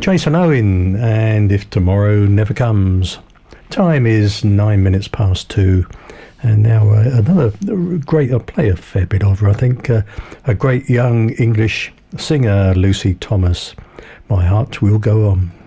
Jason Owen, and If Tomorrow Never Comes. Time is 9 minutes past 2. And now another great, I play a fair bit of her, I think, a great young English singer, Lucy Thomas. My Heart Will Go On.